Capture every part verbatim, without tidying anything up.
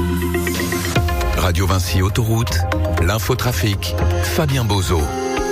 Radio Vinci Autoroute, l'infotrafic, Fabien Bozo.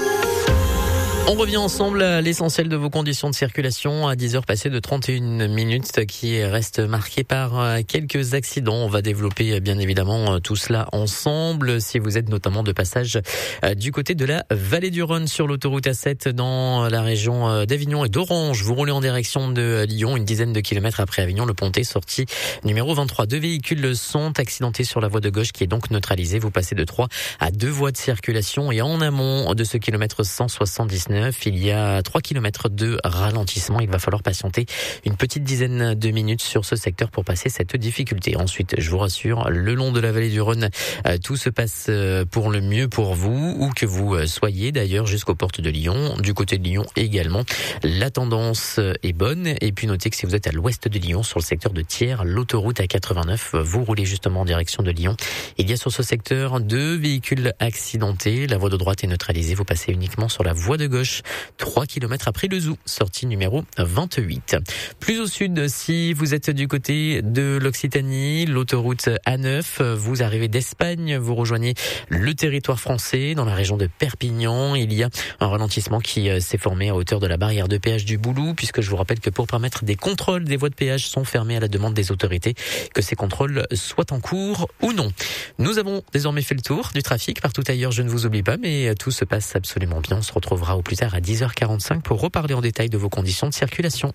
On revient ensemble à l'essentiel de vos conditions de circulation à dix heures passées de trente et une minutes qui reste marqué par quelques accidents. On va développer bien évidemment tout cela ensemble. Si vous êtes notamment de passage du côté de la vallée du Rhône sur l'autoroute A sept dans la région d'Avignon et d'Orange, vous roulez en direction de Lyon, une dizaine de kilomètres après Avignon, le Pontet, sortie numéro vingt-trois. Deux véhicules sont accidentés sur la voie de gauche qui est donc neutralisée. Vous passez de trois à deux voies de circulation et en amont de ce kilomètre cent soixante-dix-neuf, il y a trois kilomètres de ralentissement. Il va falloir patienter une petite dizaine de minutes sur ce secteur pour passer cette difficulté. Ensuite, je vous rassure, le long de la vallée du Rhône, tout se passe pour le mieux pour vous, où que vous soyez d'ailleurs, jusqu'aux portes de Lyon. Du côté de Lyon également, la tendance est bonne. Et puis notez que si vous êtes à l'ouest de Lyon, sur le secteur de Thiers, l'autoroute A quatre-vingt-neuf, vous roulez justement en direction de Lyon. Il y a sur ce secteur deux véhicules accidentés. La voie de droite est neutralisée. Vous passez uniquement sur la voie de gauche. trois kilomètres après le Zoo, sortie numéro vingt-huit. Plus au sud, si vous êtes du côté de l'Occitanie, l'autoroute A neuf, vous arrivez d'Espagne, vous rejoignez le territoire français dans la région de Perpignan. Il y a un ralentissement qui s'est formé à hauteur de la barrière de péage du Boulou, puisque je vous rappelle que pour permettre des contrôles, des voies de péage sont fermées à la demande des autorités, que ces contrôles soient en cours ou non. Nous avons désormais fait le tour du trafic. Partout ailleurs, je ne vous oublie pas, mais tout se passe absolument bien. On se retrouvera au plus tard à dix heures quarante-cinq pour reparler en détail de vos conditions de circulation.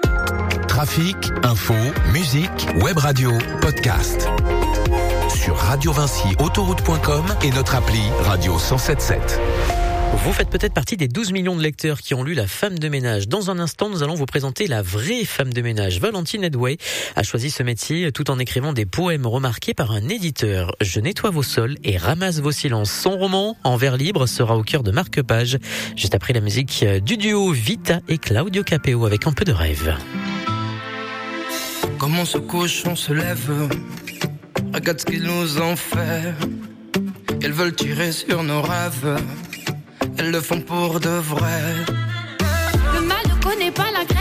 Trafic, info, musique, web radio, podcast. Sur radio vinci autoroute point com et notre appli Radio cent soixante-dix-sept. Vous faites peut-être partie des douze millions de lecteurs qui ont lu La Femme de ménage. Dans un instant, nous allons vous présenter la vraie femme de ménage. Valentine Edway a choisi ce métier tout en écrivant des poèmes remarqués par un éditeur. Je nettoie vos sols et ramasse vos silences. Son roman, en vers libre, sera au cœur de marque-page. Juste après la musique du duo Vita et Claudio Capeo avec un peu de rêve. Comme on se couche, on se lève. Regarde ce qu'ils nous ont fait. Ils veulent tirer sur nos rêves. Elles le font pour de vrai. Le mal ne connaît pas la grève.